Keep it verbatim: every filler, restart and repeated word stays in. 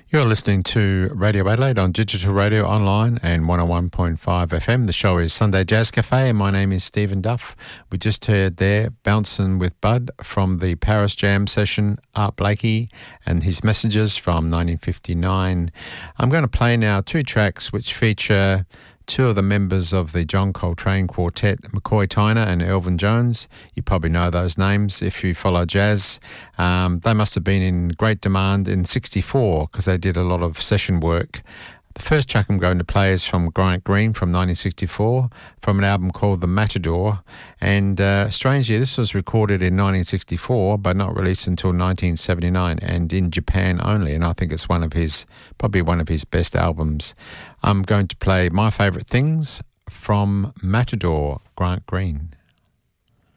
You're listening to Radio Adelaide on digital radio, online and one oh one point five F M. The show is Sunday Jazz Cafe and my name is Stephen Duff. We just heard there Bouncin' with Bud from the Paris Jam session, Art Blakey and his messages from nineteen fifty-nine. I'm going to play now two tracks which feature two of the members of the John Coltrane Quartet, McCoy Tyner and Elvin Jones. You probably know those names if you follow jazz. Um, they must have been in great demand in sixty-four because they did a lot of session work. The first track I'm going to play is from Grant Green from nineteen sixty-four, from an album called The Matador. And uh, strangely, this was recorded in nineteen sixty-four, but not released until nineteen seventy-nine, and in Japan only. And I think it's one of his, probably one of his best albums. I'm going to play My Favourite Things from Matador, Grant Green.